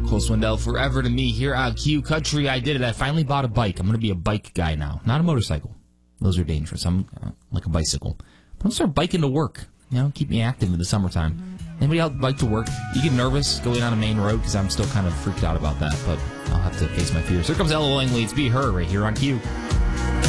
Cole Swindell, forever to me here on Q Country. I did it. I finally bought a bike. I'm going to be a bike guy now, not a motorcycle. Those are dangerous. I'm like a bicycle. But I'm going to start biking to work. Keep me active in the summertime. Anybody else bike to work? You get nervous going on a main road because I'm still kind of freaked out about that, but I'll have to face my fears. Here comes Ella Langley. It's Be Her right here on Q.